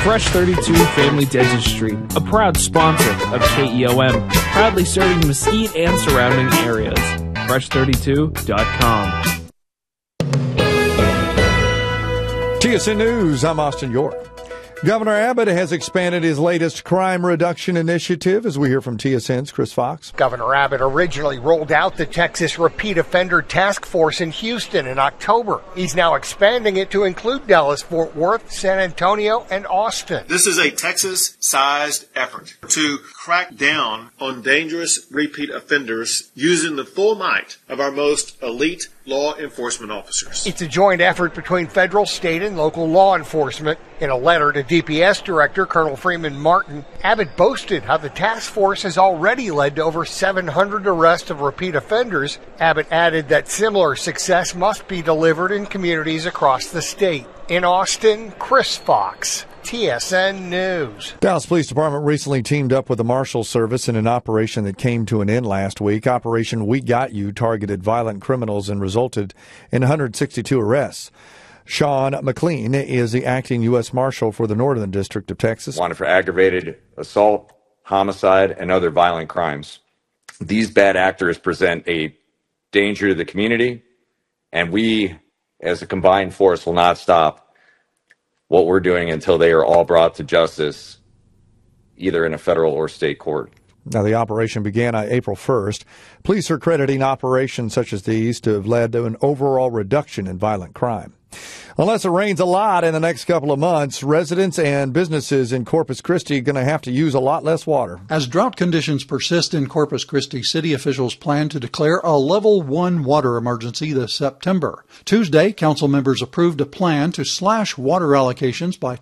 Fresh 32 Family Dentistry, a proud sponsor of KEOM, proudly serving Mesquite and surrounding areas. Fresh32.com. TSN News, I'm Austin York. Governor Abbott has expanded his latest crime reduction initiative, as we hear from TSN's Chris Fox. Governor Abbott originally rolled out the Texas Repeat Offender Task Force in Houston in October. He's now expanding it to include Dallas, Fort Worth, San Antonio, and Austin. This is a Texas-sized effort to crack down on dangerous repeat offenders using the full might of our most elite law enforcement officers. It's a joint effort between federal, state, and local law enforcement. In a letter to DPS Director Colonel Freeman Martin, Abbott boasted how the task force has already led to over 700 arrests of repeat offenders. Abbott added that similar success must be delivered in communities across the state. In Austin, Chris Fox, TSN News. Dallas Police Department recently teamed up with the Marshals Service in an operation that came to an end last week. Operation We Got You targeted violent criminals and resulted in 162 arrests. Sean McLean is the acting U.S. Marshal for the Northern District of Texas. Wanted for aggravated assault, homicide, and other violent crimes. These bad actors present a danger to the community, and we, as a combined force, will not stop what we're doing until they are all brought to justice, either in a federal or state court. Now, the operation began on April 1st. Police are crediting operations such as these to have led to an overall reduction in violent crime. Unless it rains a lot in the next couple of months, residents and businesses in Corpus Christi are going to have to use a lot less water. As drought conditions persist in Corpus Christi, city officials plan to declare a level 1 water emergency this September. Tuesday, council members approved a plan to slash water allocations by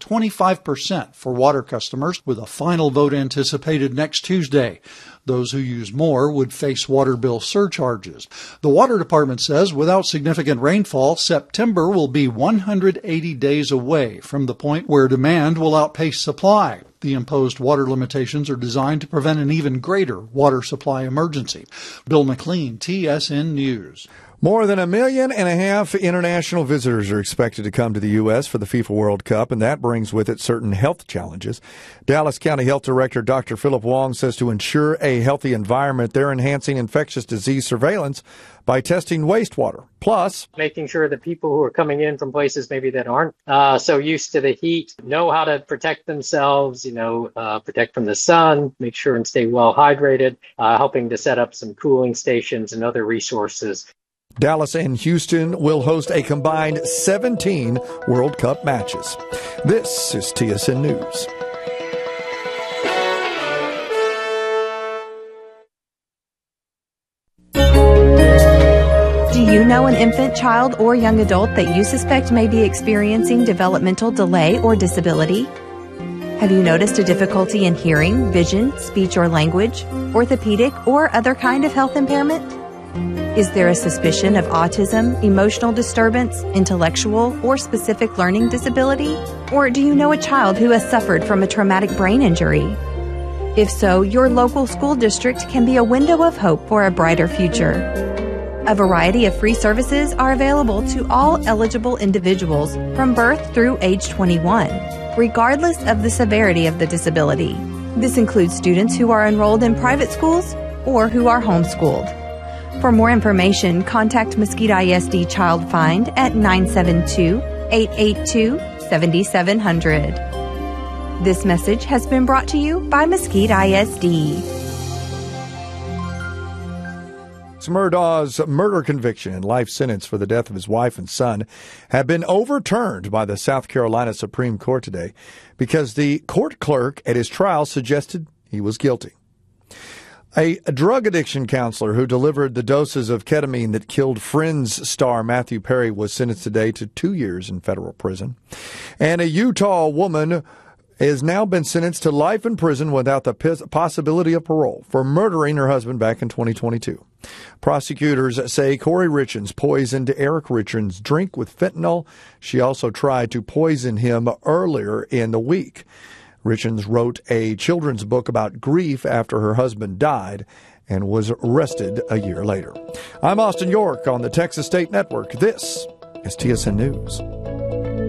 25% for water customers, with a final vote anticipated next Tuesday. Those who use more would face water bill surcharges. The Water Department says without significant rainfall, September will be 180 days away from the point where demand will outpace supply. The imposed water limitations are designed to prevent an even greater water supply emergency. Bill McLean, TSN News. More than 1.5 million international visitors are expected to come to the U.S. for the FIFA World Cup, and that brings with it certain health challenges. Dallas County Health Director Dr. Philip Wong says to ensure a healthy environment, they're enhancing infectious disease surveillance by testing wastewater. Plus, making sure that people who are coming in from places maybe that aren't so used to the heat know how to protect themselves, protect from the sun, make sure and stay well hydrated, helping to set up some cooling stations and other resources. Dallas and Houston will host a combined 17 World Cup matches. This is TSN News. Do you know an infant, child, or young adult that you suspect may be experiencing developmental delay or disability? Have you noticed a difficulty in hearing, vision, speech or language, orthopedic, or other kind of health impairment? Is there a suspicion of autism, emotional disturbance, intellectual, or specific learning disability? Or do you know a child who has suffered from a traumatic brain injury? If so, your local school district can be a window of hope for a brighter future. A variety of free services are available to all eligible individuals from birth through age 21, regardless of the severity of the disability. This includes students who are enrolled in private schools or who are homeschooled. For more information, contact Mesquite ISD Child Find at 972-882-7700. This message has been brought to you by Mesquite ISD. Murdaugh's murder conviction and life sentence for the death of his wife and son have been overturned by the South Carolina Supreme Court today because the court clerk at his trial suggested he was guilty. A drug addiction counselor who delivered the doses of ketamine that killed Friends star Matthew Perry was sentenced today to 2 years in federal prison. And a Utah woman has now been sentenced to life in prison without the possibility of parole for murdering her husband back in 2022. Prosecutors say Corey Richens poisoned Eric Richens' drink with fentanyl. She also tried to poison him earlier in the week. Richens wrote a children's book about grief after her husband died and was arrested a year later. I'm Austin York on the Texas State Network. This is TSN News.